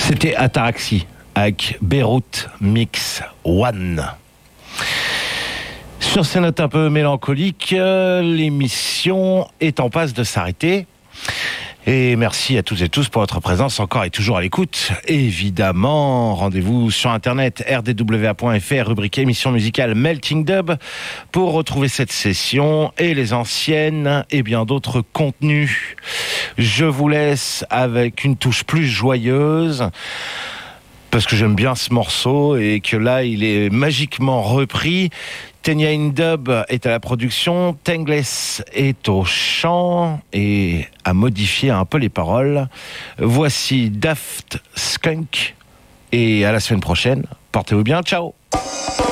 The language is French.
C'était Ataraxie avec Beyrouth Mix One. Sur ces notes un peu mélancoliques, l'émission est en passe de s'arrêter. Et merci à toutes et tous pour votre présence encore et toujours à l'écoute. Évidemment, rendez-vous sur internet rdwa.fr, rubrique émission musicale Melting Dub, pour retrouver cette session et les anciennes et bien d'autres contenus. Je vous laisse avec une touche plus joyeuse, parce que j'aime bien ce morceau et que là, il est magiquement repris. Tenya Indub est à la production, Tangless est au chant et a modifié un peu les paroles. Voici Daft Skunk et à la semaine prochaine. Portez-vous bien, ciao.